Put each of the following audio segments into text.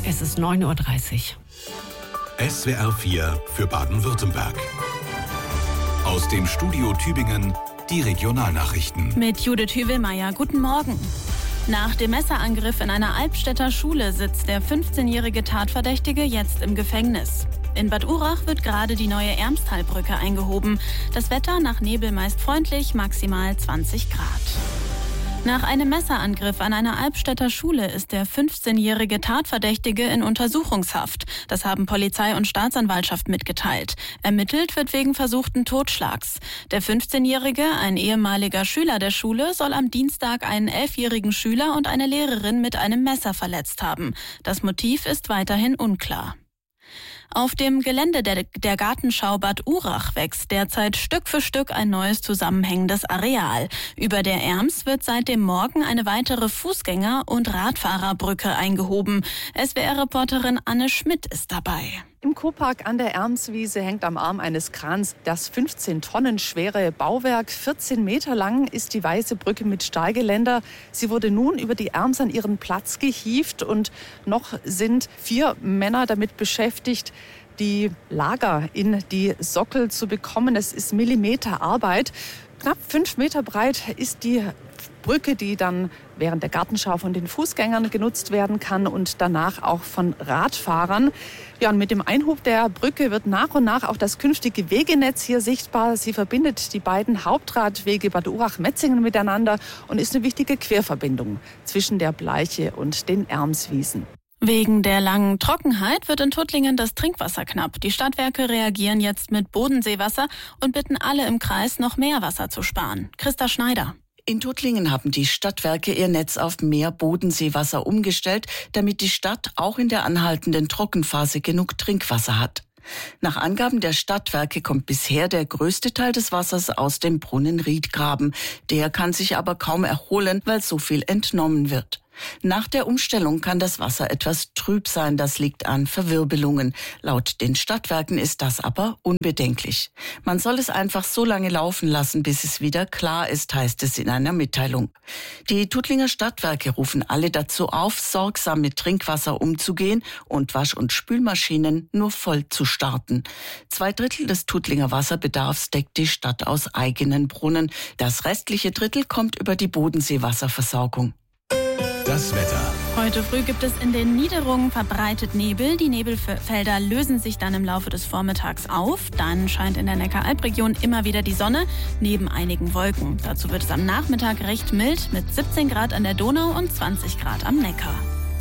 Es ist 9:30 Uhr. SWR 4 für Baden-Württemberg. Aus dem Studio Tübingen die Regionalnachrichten. Mit Judith Hüvelmeier, guten Morgen. Nach dem Messerangriff in einer Albstädter Schule sitzt der 15-jährige Tatverdächtige jetzt im Gefängnis. In Bad Urach wird gerade die neue Ermstalbrücke eingehoben. Das Wetter nach Nebel meist freundlich, maximal 20 Grad. Nach einem Messerangriff an einer Albstädter Schule ist der 15-jährige Tatverdächtige in Untersuchungshaft. Das haben Polizei und Staatsanwaltschaft mitgeteilt. Ermittelt wird wegen versuchten Totschlags. Der 15-jährige, ein ehemaliger Schüler der Schule, soll am Dienstag einen 11-jährigen Schüler und eine Lehrerin mit einem Messer verletzt haben. Das Motiv ist weiterhin unklar. Auf dem Gelände der Gartenschau Bad Urach wächst derzeit Stück für Stück ein neues zusammenhängendes Areal. Über der Erms wird seit dem Morgen eine weitere Fußgänger- und Radfahrerbrücke eingehoben. SWR-Reporterin Anne Schmidt ist dabei. Im Kurpark an der Ermswiese hängt am Arm eines Krans das 15 Tonnen schwere Bauwerk. 14 Meter lang ist die weiße Brücke mit Stahlgeländer. Sie wurde nun über die Erms an ihren Platz gehievt und noch sind 4 Männer damit beschäftigt, die Lager in die Sockel zu bekommen. Es ist Millimeterarbeit. Knapp 5 Meter breit ist die Brücke, die dann während der Gartenschau von den Fußgängern genutzt werden kann und danach auch von Radfahrern. Ja, und mit dem Einhub der Brücke wird nach und nach auch das künftige Wegenetz hier sichtbar. Sie verbindet die beiden Hauptradwege Bad Urach-Metzingen miteinander und ist eine wichtige Querverbindung zwischen der Bleiche und den Ermswiesen. Wegen der langen Trockenheit wird in Tuttlingen das Trinkwasser knapp. Die Stadtwerke reagieren jetzt mit Bodenseewasser und bitten alle im Kreis, noch mehr Wasser zu sparen. Christa Schneider. In Tuttlingen haben die Stadtwerke ihr Netz auf mehr Bodenseewasser umgestellt, damit die Stadt auch in der anhaltenden Trockenphase genug Trinkwasser hat. Nach Angaben der Stadtwerke kommt bisher der größte Teil des Wassers aus dem Brunnen Riedgraben. Der kann sich aber kaum erholen, weil so viel entnommen wird. Nach der Umstellung kann das Wasser etwas trüb sein, das liegt an Verwirbelungen. Laut den Stadtwerken ist das aber unbedenklich. Man soll es einfach so lange laufen lassen, bis es wieder klar ist, heißt es in einer Mitteilung. Die Tuttlinger Stadtwerke rufen alle dazu auf, sorgsam mit Trinkwasser umzugehen und Wasch- und Spülmaschinen nur voll zu starten. 2/3 des Tuttlinger Wasserbedarfs deckt die Stadt aus eigenen Brunnen. Das restliche Drittel kommt über die Bodenseewasserversorgung. Das Wetter. Heute früh gibt es in den Niederungen verbreitet Nebel. Die Nebelfelder lösen sich dann im Laufe des Vormittags auf. Dann scheint in der Neckar-Alb-Region immer wieder die Sonne, neben einigen Wolken. Dazu wird es am Nachmittag recht mild mit 17 Grad an der Donau und 20 Grad am Neckar.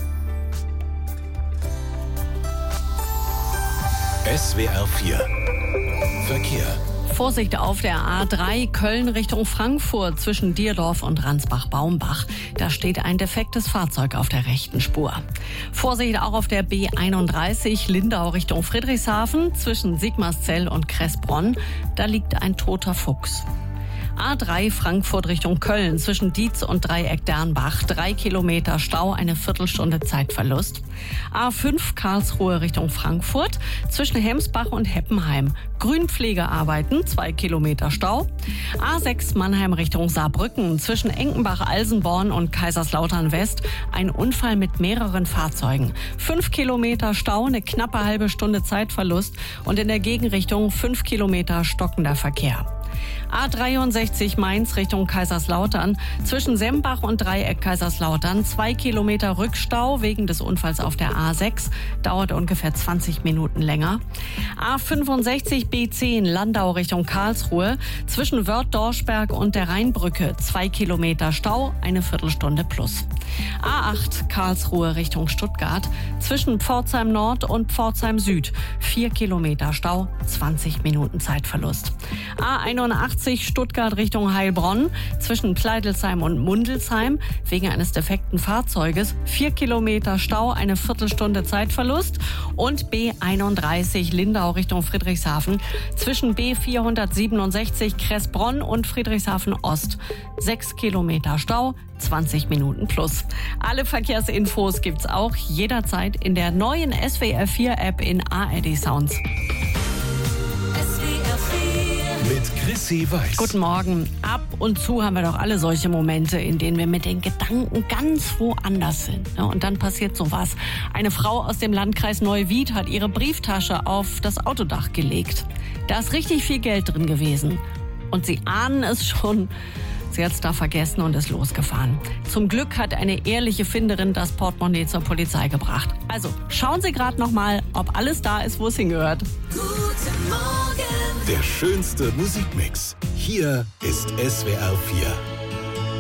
SWR 4 Verkehr. Vorsicht auf der A3 Köln Richtung Frankfurt zwischen Dierdorf und Ransbach-Baumbach. Da steht ein defektes Fahrzeug auf der rechten Spur. Vorsicht auch auf der B31 Lindau Richtung Friedrichshafen zwischen Sigmarszell und Kressbronn. Da liegt ein toter Fuchs. A3 Frankfurt Richtung Köln zwischen Dietz und Dreieck Dernbach. 3 Kilometer Stau, eine Viertelstunde Zeitverlust. A5 Karlsruhe Richtung Frankfurt zwischen Hemsbach und Heppenheim. Grünpflegearbeiten, 2 Kilometer Stau. A6 Mannheim Richtung Saarbrücken zwischen Enkenbach-Alsenborn und Kaiserslautern West. Ein Unfall mit mehreren Fahrzeugen. 5 Kilometer Stau, eine knappe halbe Stunde Zeitverlust und in der Gegenrichtung 5 Kilometer stockender Verkehr. A63 Mainz Richtung Kaiserslautern zwischen Sembach und Dreieck Kaiserslautern 2 Kilometer Rückstau wegen des Unfalls auf der A6, dauert ungefähr 20 Minuten länger. A65 B10 Landau Richtung Karlsruhe zwischen Wörth-Dorschberg und der Rheinbrücke 2 Kilometer Stau, eine Viertelstunde plus. A8 Karlsruhe Richtung Stuttgart zwischen Pforzheim Nord und Pforzheim Süd 4 Kilometer Stau, 20 Minuten Zeitverlust. A81 Stuttgart Richtung Heilbronn zwischen Pleidelsheim und Mundelsheim wegen eines defekten Fahrzeuges 4 Kilometer Stau, eine Viertelstunde Zeitverlust. Und B31 Lindau Richtung Friedrichshafen zwischen B467 Kressbronn und Friedrichshafen Ost 6 Kilometer Stau, 20 Minuten plus. Alle Verkehrsinfos gibt's auch jederzeit in der neuen SWR 4 App in ARD Sounds. Mit Mit Chrissy Weiß. Guten Morgen. Ab und zu haben wir doch alle solche Momente, in denen wir mit den Gedanken ganz woanders sind. Und dann passiert sowas. Eine Frau aus dem Landkreis Neuwied hat ihre Brieftasche auf das Autodach gelegt. Da ist richtig viel Geld drin gewesen. Und Sie ahnen es schon. Sie hat es da vergessen und ist losgefahren. Zum Glück hat eine ehrliche Finderin das Portemonnaie zur Polizei gebracht. Also schauen Sie gerade noch mal, ob alles da ist, wo es hingehört. Der schönste Musikmix. Hier ist SWR 4.